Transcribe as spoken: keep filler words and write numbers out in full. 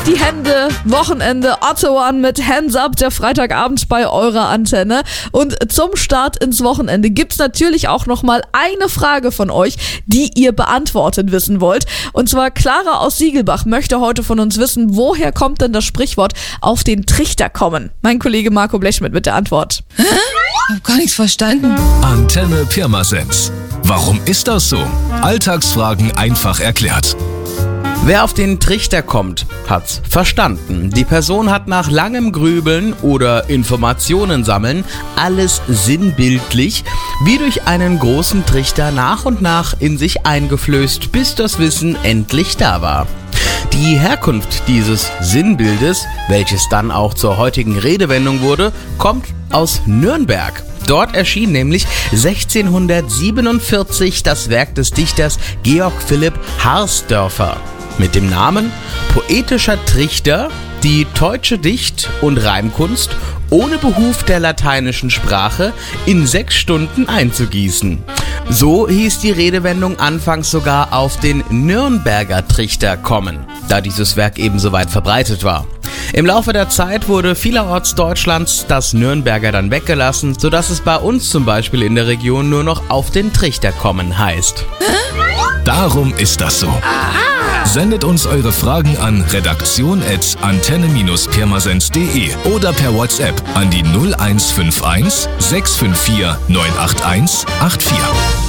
die Hände, Wochenende, Otto One mit Hands Up, der Freitagabend bei eurer Antenne. Und zum Start ins Wochenende gibt's natürlich auch nochmal eine Frage von euch, die ihr beantwortet wissen wollt. Und zwar Clara aus Siegelbach möchte heute von uns wissen, woher kommt denn das Sprichwort auf den Trichter kommen? Mein Kollege Marco Blechschmidt mit der Antwort. Hä? Hab gar nichts verstanden. Antenne Pirmasens. Warum ist das so? Alltagsfragen einfach erklärt. Wer auf den Trichter kommt, hat's verstanden. Die Person hat nach langem Grübeln oder Informationen sammeln alles sinnbildlich wie durch einen großen Trichter nach und nach in sich eingeflößt, bis das Wissen endlich da war. Die Herkunft dieses Sinnbildes, welches dann auch zur heutigen Redewendung wurde, kommt aus Nürnberg. Dort erschien nämlich sechzehnhundertsiebenundvierzig das Werk des Dichters Georg Philipp Harsdörffer mit dem Namen Poetischer Trichter, die deutsche Dicht- und Reimkunst ohne Behuf der lateinischen Sprache in sechs Stunden einzugießen. So hieß die Redewendung anfangs sogar auf den Nürnberger Trichter kommen, da dieses Werk ebenso weit verbreitet war. Im Laufe der Zeit wurde vielerorts Deutschlands das Nürnberger dann weggelassen, sodass es bei uns zum Beispiel in der Region nur noch auf den Trichter kommen heißt. Darum ist das so. Sendet uns eure Fragen an redaktion at antenne pirmasens punkt de oder per WhatsApp an die null eins fünf eins sechs fünf vier neun acht eins acht vier.